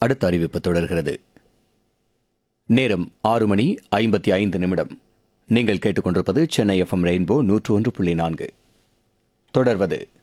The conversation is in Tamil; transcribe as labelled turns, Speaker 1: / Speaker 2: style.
Speaker 1: அடுத்த அறிவிப்பு தொடர்கிறது. நேரம் 6:55. நீங்கள் கேட்டுக்கொண்டிருப்பது சென்னை FM ரெயின்போ 101.4. தொடர்வது